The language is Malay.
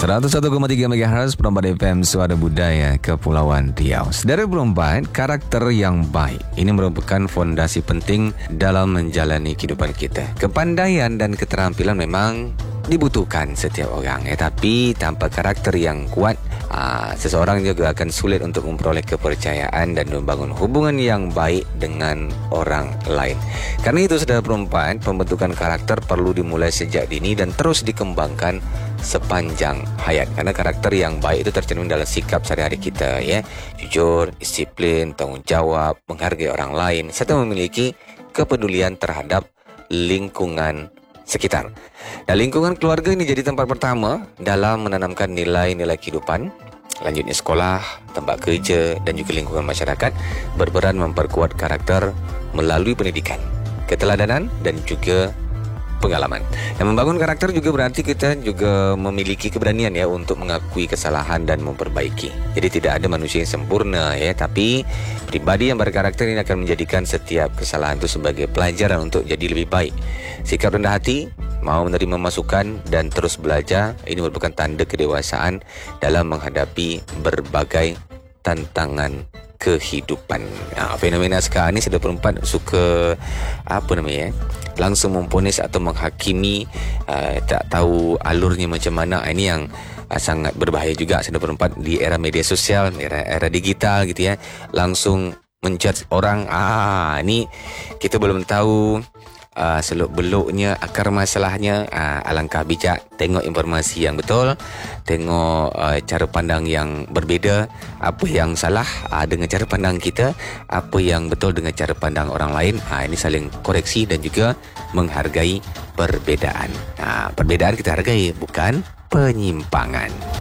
101,3 MHz Perempat FM Suara Budaya Kepulauan Riau. Saudara perempat, karakter yang baik ini merupakan fondasi penting dalam menjalani kehidupan kita. Kepandaian dan keterampilan memang dibutuhkan setiap orang, tapi tanpa karakter yang kuat, seseorang juga akan sulit untuk memperoleh kepercayaan dan membangun hubungan yang baik dengan orang lain. Karena itu, saudara perempuan, pembentukan karakter perlu dimulai sejak dini dan terus dikembangkan sepanjang hayat. Karena karakter yang baik itu tercermin dalam sikap sehari-hari kita, ya, jujur, disiplin, tanggung jawab, menghargai orang lain, serta memiliki kepedulian terhadap lingkungan sekitar. Dan lingkungan keluarga ini jadi tempat pertama dalam menanamkan nilai-nilai kehidupan. Lanjutnya sekolah, tempat kerja dan juga lingkungan masyarakat berperan memperkuat karakter melalui pendidikan, keteladanan dan juga pengalaman. Dan membangun karakter juga berarti kita juga memiliki keberanian, ya, untuk mengakui kesalahan dan memperbaiki. Jadi tidak ada manusia yang sempurna, ya, tapi pribadi yang berkarakter ini akan menjadikan setiap kesalahan itu sebagai pelajaran untuk jadi lebih baik. Sikap rendah hati, mau menerima masukan dan terus belajar, ini merupakan tanda kedewasaan dalam menghadapi berbagai tantangan kehidupan. Fenomena sekarang ni sudah perempuan suka langsung memponis atau menghakimi, tak tahu alurnya macam mana. Ini yang sangat berbahaya juga, sudah perempuan di era media sosial, era digital gitu, ya, langsung menjudge orang. Ini kita belum tahu seluk-beluknya, akar masalahnya. Alangkah bijak tengok informasi yang betul, tengok cara pandang yang berbeza, apa yang salah dengan cara pandang kita, apa yang betul dengan cara pandang orang lain. Ini saling koreksi dan juga menghargai perbedaan. Perbedaan kita hargai, bukan penyimpangan.